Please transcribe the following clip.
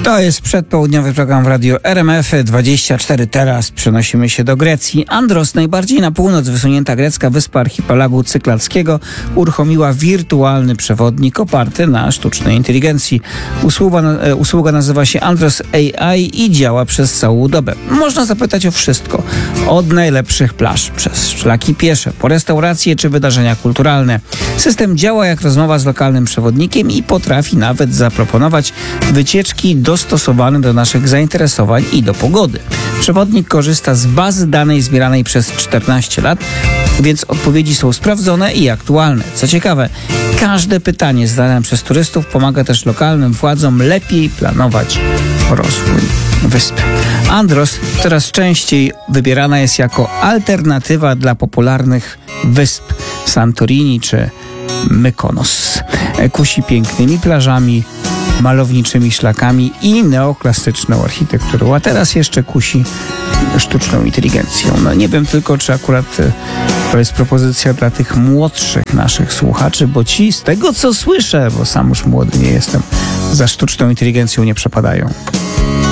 To jest przedpołudniowy program w radiu RMF24. Teraz przenosimy się do Grecji. Andros, najbardziej na północ wysunięta grecka wyspa archipelagu Cyklackiego, uruchomiła wirtualny przewodnik oparty na sztucznej inteligencji. Usługa nazywa się Andros AI i działa przez całą dobę. Można zapytać o wszystko. Od najlepszych plaż, przez szlaki piesze, po restauracje czy wydarzenia kulturalne. System działa jak rozmowa z lokalnym przewodnikiem i potrafi nawet zaproponować wycieczki dostosowane do naszych zainteresowań i do pogody. Przewodnik korzysta z bazy danej zbieranej przez 14 lat, więc odpowiedzi są sprawdzone i aktualne. Co ciekawe, każde pytanie zadane przez turystów pomaga też lokalnym władzom lepiej planować rozwój wyspy. Andros coraz częściej wybierana jest jako alternatywa dla popularnych wysp Santorini czy Mykonos. Kusi pięknymi plażami, malowniczymi szlakami i neoklasyczną architekturą, a teraz jeszcze kusi sztuczną inteligencją. No nie wiem tylko, czy akurat to jest propozycja dla tych młodszych naszych słuchaczy, bo ci, z tego co słyszę, bo sam już młody nie jestem, za sztuczną inteligencją nie przepadają.